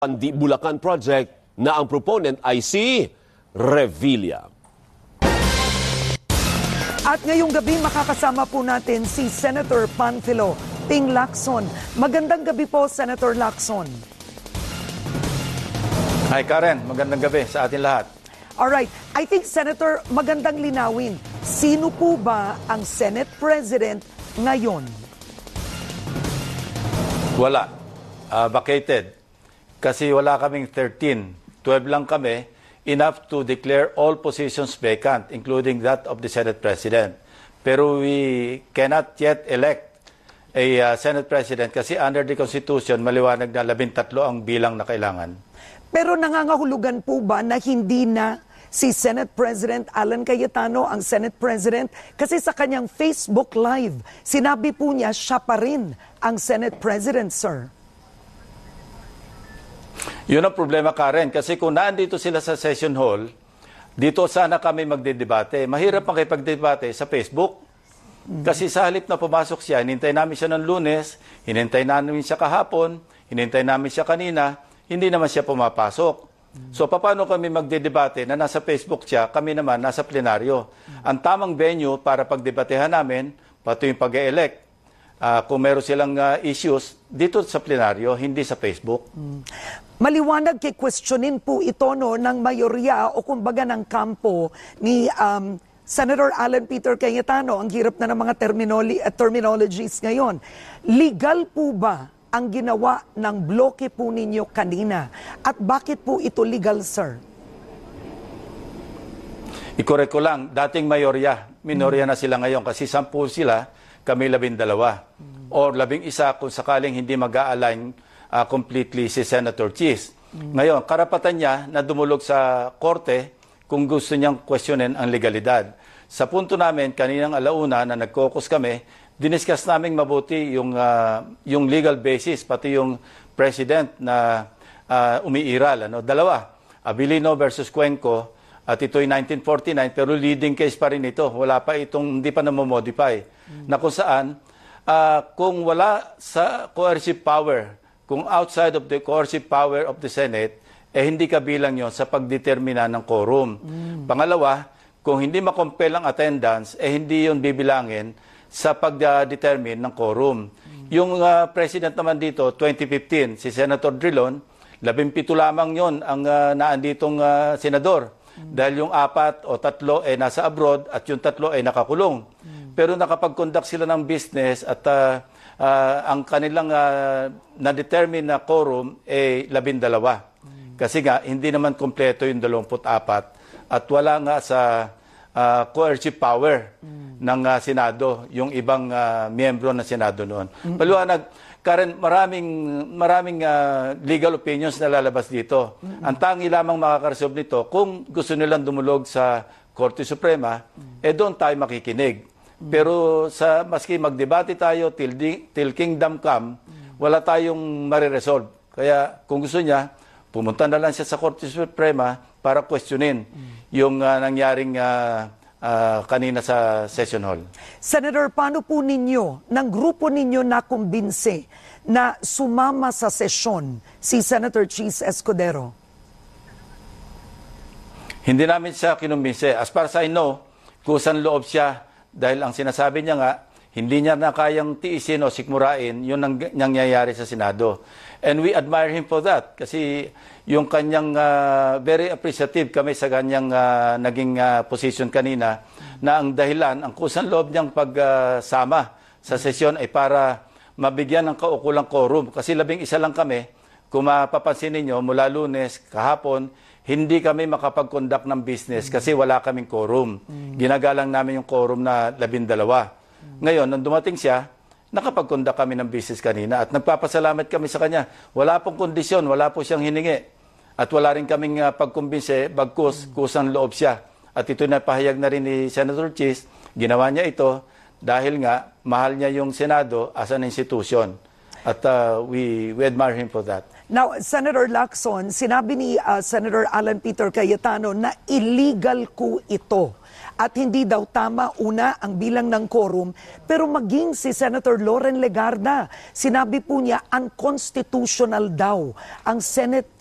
Pandi Bulacan Project na ang proponent ay si Revilla. At ngayong gabi makakasama po natin si Senator Panfilo Ting Lacson. Magandang gabi po, Senator Lacson. Hi Karen, magandang gabi sa atin lahat. Alright, I think Senator, magandang linawin. Sino po ba ang Senate President ngayon? Wala. Vacated. Kasi wala kaming 13. 12 lang kami, enough to declare all positions vacant, including that of the Senate President. Pero we cannot yet elect a Senate President kasi under the Constitution, maliwanag na 13 ang bilang na kailangan. Pero nangangahulugan po ba na hindi na si Senate President Alan Cayetano ang Senate President? Kasi sa kanyang Facebook Live, sinabi po niya siya pa rin ang Senate President, sir. Yun ang problema, Karen, kasi kung naandito sila sa session hall, dito sana kami magdedebate. Mahirap makipagdebate sa Facebook. Kasi sa halip na pumasok siya, hinintay namin siya ng Lunes, hinintay namin siya kahapon, hinintay namin siya kanina, hindi naman siya pumapasok. So paano kami magdedebate na nasa Facebook siya, kami naman nasa plenaryo? Ang tamang venue para pagdebatehan namin, pati yung pag-e-elect, kung meron silang issues, dito sa plenaryo, hindi sa Facebook. Maliwanag kay questionin po ito ng mayorya o kumbaga ng kampo ni Senator Alan Peter Cayetano. Ang hirap na ng mga terminologies ngayon. Legal po ba ang ginawa ng bloke po ninyo kanina? At bakit po ito legal, sir? I-correct ko lang, dating mayorya, minorya na sila ngayon kasi 10 sila, kami 12. Or 11 kung sakaling hindi mag-a-align completely si Senator Cheese. Ngayon, karapatan niya na dumulog sa korte kung gusto niyang questionin ang legalidad. Sa punto namin, kaninang alauna na nag-caucus kami, diniscuss namin mabuti yung legal basis, pati yung president na umiiral. Dalawa, Abilino versus Cuenco, at ito'y 1949, pero leading case pa rin ito. Wala pa itong, hindi pa namomodify. Na kung saan, kung wala sa coercive power, kung outside of the coercive power of the Senate, hindi kabilang yon sa pagdetermina ng quorum. Pangalawa, kung hindi makompel ang attendance, hindi yon bibilangin sa pagdetermine ng quorum. Yung president naman dito, 2015, si Senator Drilon, 17 lamang yon ang naanditong senador. Dahil yung 4 o 3 nasa abroad at yung 3 ay nakakulong. Pero nakapag-conduct sila ng business at ang kanilang na-determine na quorum ay 12. Kasi nga, hindi naman kompleto yung 24 at wala nga sa coercive power ng Senado, yung ibang miyembro ng Senado noon. Paliwanag, Karen, maraming legal opinions na lalabas dito. Ang tangi lamang makakaresolve nito, kung gusto nilang dumulog sa Korte Suprema, doon tayo makikinig. Pero maski magdebate tayo till kingdom come, wala tayong mariresolve. Kaya kung gusto niya, pumunta na lang siya sa Korte Suprema para questionin yung nangyaring kanina sa session hall. Senator, paano po ninyo, ng grupo ninyo na kumbinse na sumama sa sesyon si Senator Cheese Escudero? Hindi namin siya kinumbinse. As far as I know, kusan loob siya dahil ang sinasabi niya nga, hindi niya na kayang tiisin o sikmurain yung nangyayari sa Senado. And we admire him for that kasi yung kanyang very appreciative kami sa kanyang naging position kanina na ang dahilan, ang kusang loob niyang pagsama sa sesyon ay para mabigyan ng kaukulang quorum. Kasi 11 lang kami, kung mapapansin ninyo, mula Lunes, kahapon, hindi kami makapag-conduct ng business kasi wala kaming quorum. Ginagalang namin yung quorum na 12. Ngayon, nung dumating siya, nakapag-conduct kami ng business kanina at nagpapasalamat kami sa kanya. Wala pong kondisyon, wala po siyang hiningi. At wala rin kaming pagkumbinse, bagkus, kusang loob siya. At ito napahayag na rin ni Senator Cheese, ginawa niya ito dahil nga mahal niya yung Senado as an institution. At we admire him for that. Now, Senator Lacson, sinabi ni Senator Alan Peter Cayetano na illegal coup ito. At hindi daw tama, una, ang bilang ng quorum, pero maging si Senator Loren Legarda, sinabi po niya unconstitutional daw ang Senate